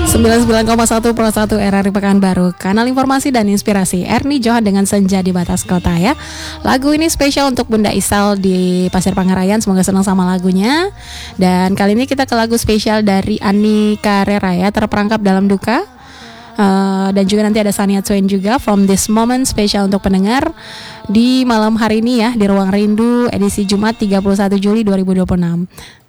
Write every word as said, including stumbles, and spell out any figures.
sembilan puluh sembilan koma satu Pro satu R R I Pekanbaru, kanal informasi dan inspirasi. Erni Johan dengan Senja di Batas Kota ya. Lagu ini spesial untuk Bunda Isal di Pasir Pangarayan. Semoga senang sama lagunya. Dan kali ini kita ke lagu spesial dari Ani Carrera ya, Terperangkap Dalam Duka. Uh, dan juga nanti ada Shania Twain juga, From This Moment, spesial untuk pendengar di malam hari ini ya, di Ruang Rindu edisi Jumat tiga puluh satu Juli dua ribu dua puluh enam.